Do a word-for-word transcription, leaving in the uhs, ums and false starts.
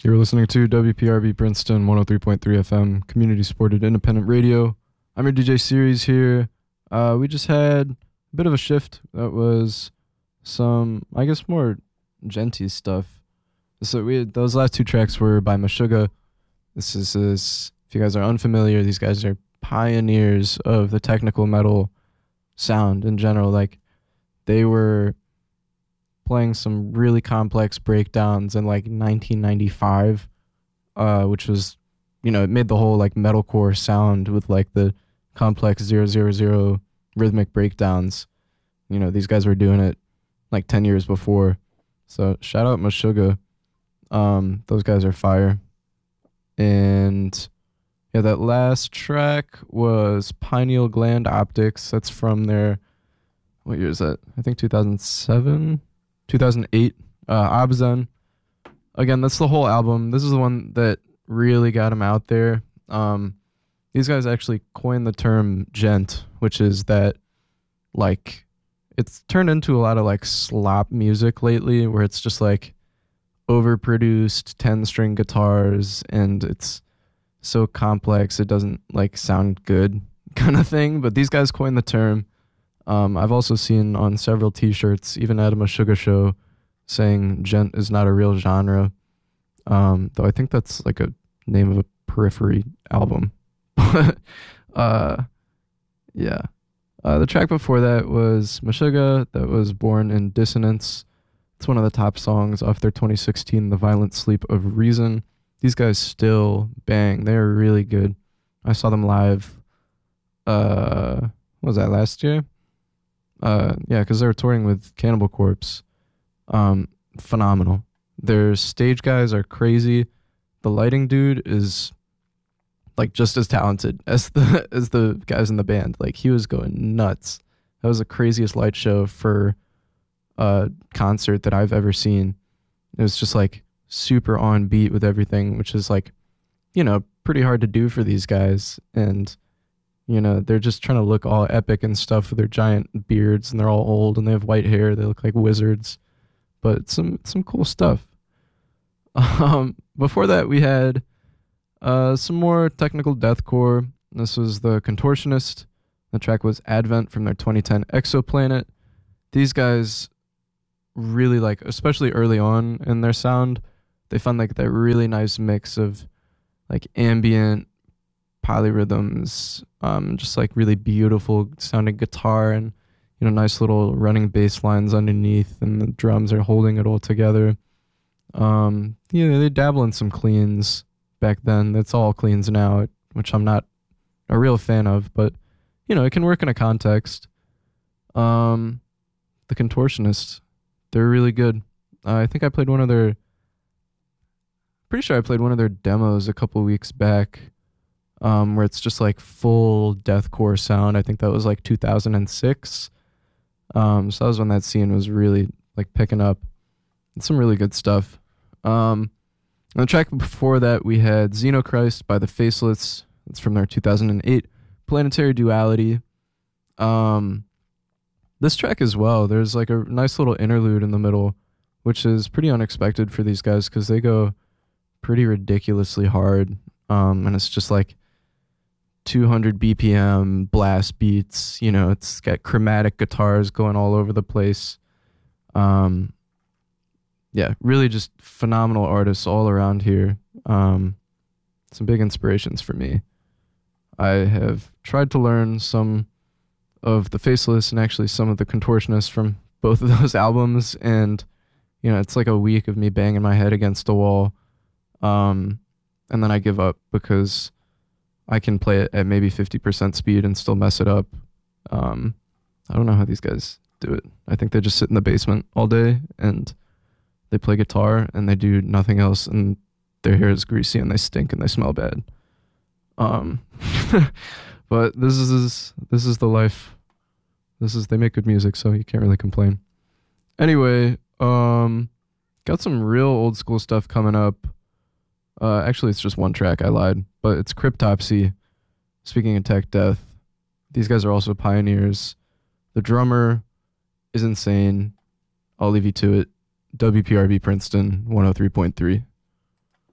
You're listening to W P R B Princeton one oh three point three F M, community supported independent radio. I'm your D J Series here. Uh, we just had a bit of a shift. That was some, I guess, more genty stuff. So we had, those last two tracks were by Meshuggah. This is, this, if you guys are unfamiliar, these guys are pioneers of the technical metal sound in general. Like, they were playing some really complex breakdowns in like nineteen ninety-five, uh, which was, you know, it made the whole like metalcore sound with like the complex zero zero zero rhythmic breakdowns. You know, these guys were doing it like ten years before. So shout out Meshuggah. Um, those guys are fire. And yeah, that last track was Pineal Gland Optics. That's from their, what year is that? I think two thousand seven? two thousand eight, uh, Abzan. Again, that's the whole album. This is the one that really got him out there. Um, these guys actually coined the term gent, which is that, like, it's turned into a lot of, like, slop music lately, where it's just, like, overproduced ten-string guitars, and it's so complex it doesn't, like, sound good kind of thing. But these guys coined the term. Um, I've also seen on several t-shirts, even at a Meshuggah show, saying gent is not a real genre. Um, though I think that's like a name of a Periphery album. uh, yeah. Uh, the track before that was Meshuggah, that was Born in Dissonance. It's one of the top songs off their twenty sixteen The Violent Sleep of Reason. These guys still bang. They're really good. I saw them live, uh, what was that, last year? Uh, yeah, because they were touring with Cannibal Corpse. Um, phenomenal. Their stage guys are crazy. The lighting dude is like just as talented as the as the guys in the band. Like, he was going nuts. That was the craziest light show for a concert that I've ever seen. It was just like super on beat with everything, which is like, you know, pretty hard to do for these guys. And you know, they're just trying to look all epic and stuff with their giant beards, and they're all old, and they have white hair. They look like wizards, but some some cool stuff. Um, before that, we had uh, some more technical deathcore. This was the Contortionist. The track was Advent from their twenty ten Exoplanet. These guys really, like, especially early on in their sound, they found like that really nice mix of like ambient polyrhythms, um, just like really beautiful sounding guitar, and you know, nice little running bass lines underneath, and the drums are holding it all together. Um, you know, they dabble in some cleans back then. That's all cleans now, which I'm not a real fan of, but you know, it can work in a context. Um, the Contortionists, they're really good. Uh, I think I played one of their, pretty sure I played one of their demos a couple weeks back. Um, where it's just like full deathcore sound. I think that was like two thousand six. Um, so that was when that scene was really like picking up. It's some really good stuff. Um, on the track before that, we had Xenochrist by the Faceless. It's from their two thousand eight Planetary Duality. Um, this track as well, there's like a nice little interlude in the middle, which is pretty unexpected for these guys because they go pretty ridiculously hard. Um, and it's just like two hundred B P M blast beats. You know, it's got chromatic guitars going all over the place. Um, yeah, really just phenomenal artists all around here. Um, some big inspirations for me. I have tried to learn some of the Faceless and actually some of the Contortionists from both of those albums, and you know, it's like a week of me banging my head against a wall, um, and then I give up because I can play it at maybe fifty percent speed and still mess it up. Um, I don't know how these guys do it. I think they just sit in the basement all day and they play guitar and they do nothing else, and their hair is greasy and they stink and they smell bad. Um, but this is this is the life. This is they make good music, so you can't really complain. Anyway, um, got some real old school stuff coming up. Uh, actually, it's just one track. I lied, but it's Cryptopsy. Speaking of tech death, these guys are also pioneers. The drummer is insane. I'll leave you to it. W P R B Princeton one oh three point three.